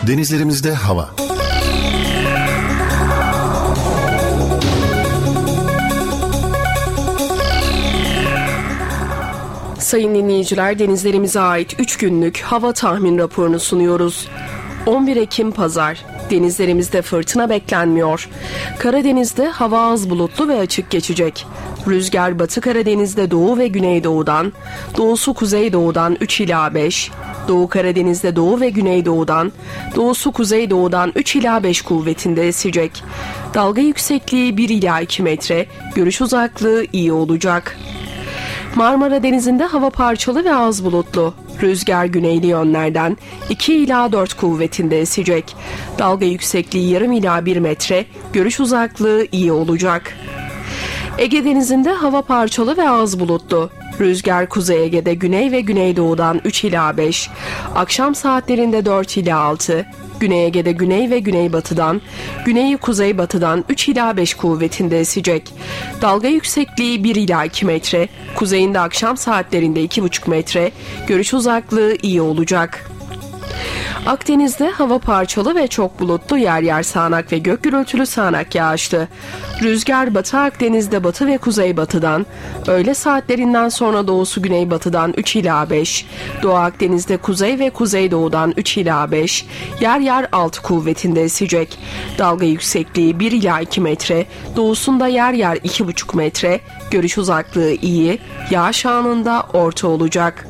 Denizlerimizde hava. Sayın dinleyiciler, denizlerimize ait 3 günlük hava tahmin raporunu sunuyoruz. 11 Ekim Pazar. Denizlerimizde fırtına beklenmiyor. Karadeniz'de hava az bulutlu ve açık geçecek. Rüzgar Batı Karadeniz'de doğu ve güneydoğudan, doğusu kuzeydoğudan 3 ila 5, Doğu Karadeniz'de doğu ve güneydoğudan, doğusu kuzeydoğudan 3 ila 5 kuvvetinde esecek. Dalga yüksekliği 1 ila 2 metre, görüş uzaklığı iyi olacak. Marmara Denizi'nde hava parçalı ve az bulutlu. Rüzgar güneyli yönlerden 2 ila 4 kuvvetinde esecek. Dalga yüksekliği yarım ila 1 metre, görüş uzaklığı iyi olacak. Ege Denizi'nde hava parçalı ve az bulutlu. Rüzgar Kuzey Ege'de güney ve güneydoğudan 3 ila 5, akşam saatlerinde 4 ila 6, Güney Ege'de güney ve güneybatıdan, güneyi kuzeybatıdan 3 ila 5 kuvvetinde esecek. Dalga yüksekliği 1 ila 2 metre, kuzeyinde akşam saatlerinde 2,5 metre, görüş uzaklığı iyi olacak. Akdeniz'de hava parçalı ve çok bulutlu, yer yer sağanak ve gök gürültülü sağanak yağışlı. Rüzgar Batı Akdeniz'de batı ve kuzeybatıdan, öğle saatlerinden sonra doğusu güneybatıdan 3 ila 5, Doğu Akdeniz'de kuzey ve kuzeydoğudan 3 ila 5, yer yer 6 kuvvetinde esecek. Dalga yüksekliği 1 ila 2 metre, doğusunda yer yer 2,5 metre, görüş uzaklığı iyi, yağış anında orta olacak.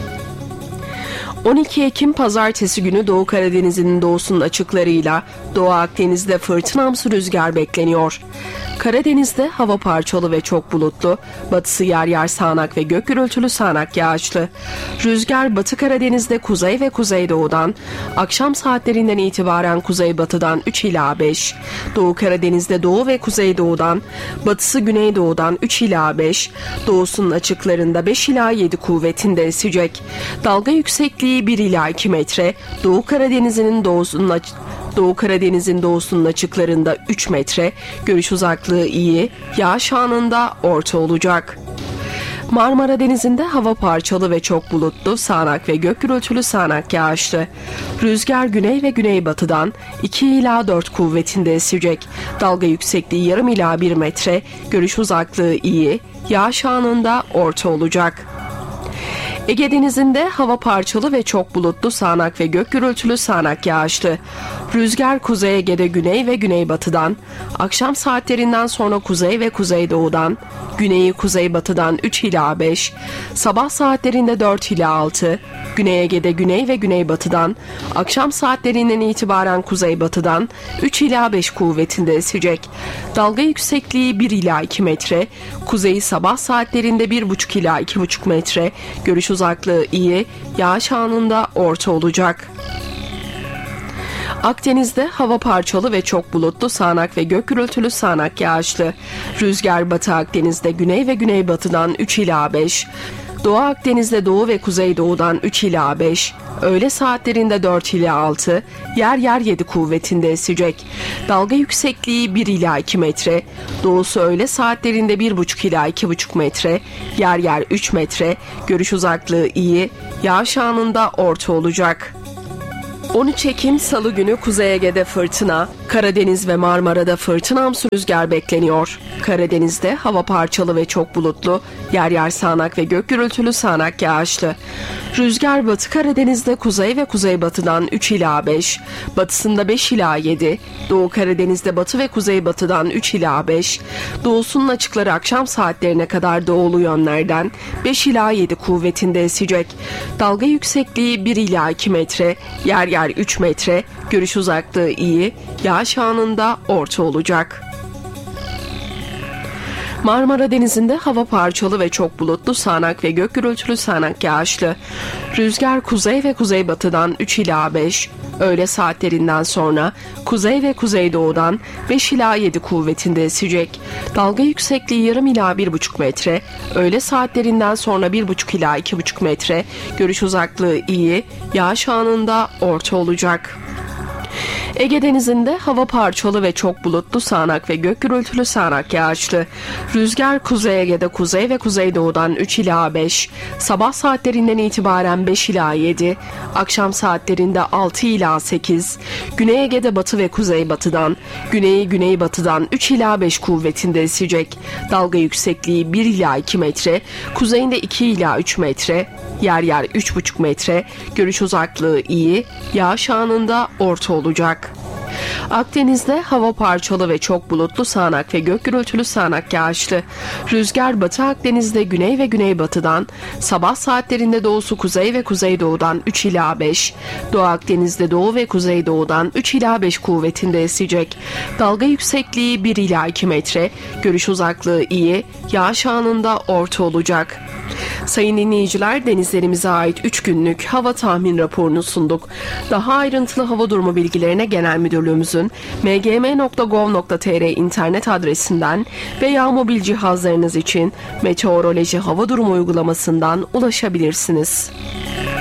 12 Ekim Pazartesi günü Doğu Karadeniz'in doğusunun açıklarıyla Doğu Akdeniz'de fırtınamsı rüzgar bekleniyor. Karadeniz'de hava parçalı ve çok bulutlu, batısı yer yer sağanak ve gök gürültülü sağanak yağışlı. Rüzgar Batı Karadeniz'de kuzey ve kuzeydoğudan, akşam saatlerinden itibaren kuzeybatıdan 3 ila 5, Doğu Karadeniz'de doğu ve kuzeydoğudan, batısı güneydoğudan 3 ila 5, doğusunun açıklarında 5 ila 7 kuvvetinde esecek. Dalga yüksekliği 1 ila 2 metre, Doğu Karadeniz'in doğusunun açıklarında 3 metre, görüş uzaklığı iyi, yağış anında orta olacak. Marmara Denizi'nde hava parçalı ve çok bulutlu, sağanak ve gök gürültülü sağanak yağışlı. Rüzgar güney ve güneybatıdan 2 ila 4 kuvvetinde esecek. Dalga yüksekliği yarım ila 1 metre, görüş uzaklığı iyi, yağış anında orta olacak. Ege Denizi'nde hava parçalı ve çok bulutlu, sağanak ve gök gürültülü sağanak yağışlı. Rüzgar Kuzey Ege'de güney ve güneybatıdan, akşam saatlerinden sonra kuzey ve kuzeydoğudan, güneyi kuzeybatıdan 3 ila 5, sabah saatlerinde 4 ila 6, Güney Ege'de güney ve güneybatıdan, akşam saatlerinden itibaren kuzeybatıdan 3 ila 5 kuvvetinde esecek. Dalga yüksekliği 1 ila 2 metre, kuzeyi sabah saatlerinde 1,5 ila 2,5 metre, görüş uzaklığı iyi, yağış anında orta olacak. Akdeniz'de hava parçalı ve çok bulutlu, sağanak ve gök gürültülü sağanak yağışlı. Rüzgar Batı Akdeniz'de güney ve güneybatıdan 3 ila 5, Doğu Akdeniz'de doğu ve kuzeydoğudan 3 ila 5, öğle saatlerinde 4 ila 6, yer yer 7 kuvvetinde esecek. Dalga yüksekliği 1 ila 2 metre, doğusu öğle saatlerinde 1,5 ila 2,5 metre, yer yer 3 metre, görüş uzaklığı iyi, yağış anında orta olacak. 13 Ekim Salı günü Kuzey Ege'de fırtına, Karadeniz ve Marmara'da fırtınamsı rüzgar bekleniyor. Karadeniz'de hava parçalı ve çok bulutlu, yer yer sağanak ve gök gürültülü sağanak yağışlı. Rüzgar Batı Karadeniz'de kuzey ve kuzeybatıdan 3 ila 5, batısında 5 ila 7, Doğu Karadeniz'de batı ve kuzeybatıdan 3 ila 5, doğusunun açıkları akşam saatlerine kadar doğulu yönlerden 5 ila 7 kuvvetinde esecek. Dalga yüksekliği 1 ila 2 metre, yer yer 3 metre, görüş uzaklığı iyi, yağış anında orta olacak. Marmara Denizi'nde hava parçalı ve çok bulutlu, sağanak ve gök gürültülü sağanak yağışlı. Rüzgar kuzey ve kuzeybatıdan 3 ila 5, öğle saatlerinden sonra kuzey ve kuzeydoğudan 5 ila 7 kuvvetinde esecek. Dalga yüksekliği yarım ila 1,5 metre, öğle saatlerinden sonra 1,5 ila 2,5 metre, görüş uzaklığı iyi, yağış anında orta olacak. Ege Denizi'nde hava parçalı ve çok bulutlu, sağanak ve gök gürültülü, sağanak yağışlı. Rüzgar Kuzey Ege'de kuzey ve kuzeydoğudan 3 ila 5, sabah saatlerinden itibaren 5 ila 7, akşam saatlerinde 6 ila 8, Güney Ege'de batı ve kuzeybatıdan, güneyi güneybatıdan 3 ila 5 kuvvetinde esecek. Dalga yüksekliği 1 ila 2 metre, kuzeyinde 2 ila 3 metre, yer yer 3,5 metre, görüş uzaklığı iyi, yağış anında orta olacak. Akdeniz'de hava parçalı ve çok bulutlu, sağanak ve gök gürültülü, sağanak yağışlı. Rüzgar Batı Akdeniz'de güney ve güneybatıdan, sabah saatlerinde doğusu kuzey ve kuzeydoğudan 3 ila 5, Doğu Akdeniz'de doğu ve kuzeydoğudan 3 ila 5 kuvvetinde esecek. Dalga yüksekliği 1 ila 2 metre, görüş uzaklığı iyi, yağış anında orta olacak. Sayın dinleyiciler, denizlerimize ait 3 günlük hava tahmin raporunu sunduk. Daha ayrıntılı hava durumu bilgilerine Genel Müdürlüğümüzün mgm.gov.tr internet adresinden veya mobil cihazlarınız için meteoroloji hava durumu uygulamasından ulaşabilirsiniz.